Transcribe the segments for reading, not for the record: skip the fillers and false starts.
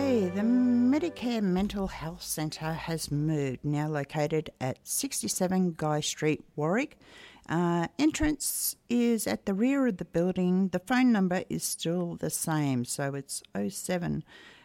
Okay, the Medicare Mental Health Centre has moved, now located at 67 Guy Street, Warwick. Entrance is at the rear of the building. The phone number is still the same, so it's 07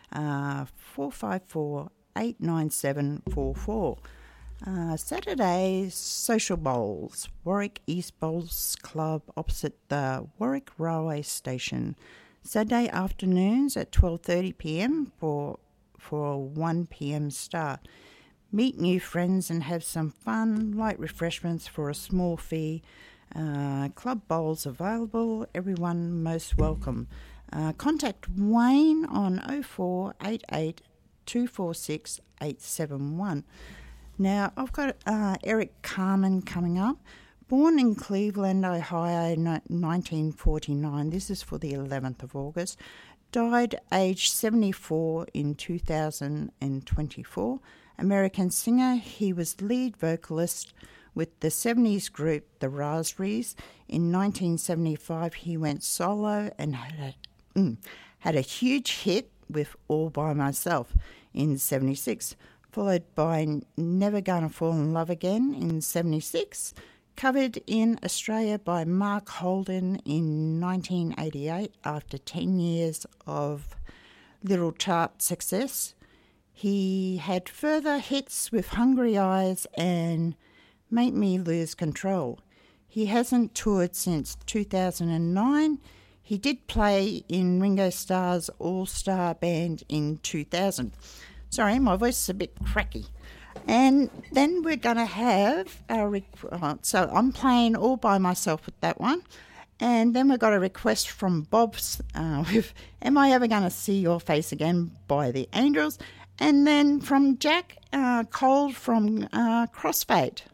454 89744. Saturday, social bowls, Warwick East Bowls Club opposite the Warwick Railway Station. Saturday afternoons at 12:30pm for a 1pm start. Meet new friends and have some fun, light refreshments for a small fee. Club bowls available, everyone most welcome. Contact Wayne on 0488 246 871. Now, I've got Eric Carmen coming up. Born in Cleveland, Ohio, 1949. This is for the 11th of August. Died aged 74 in 2024. American singer. He was lead vocalist with the 70s group The Raspberries. In 1975, he went solo and had a huge hit with All By Myself in 76, followed by Never Gonna Fall in Love Again in 76, covered in Australia by Mark Holden in 1988 after 10 years of little chart success. He had further hits with Hungry Eyes and Make Me Lose Control. He hasn't toured since 2009. He did play in Ringo Starr's All-Star Band in 2000. Sorry, my voice is a bit cracky. And then we're going to have so I'm playing All By Myself with that one. And then we've got a request from Bob's with Am I Ever Gonna See Your Face Again by the Angels. And then from Jack, Cold from Crossfade.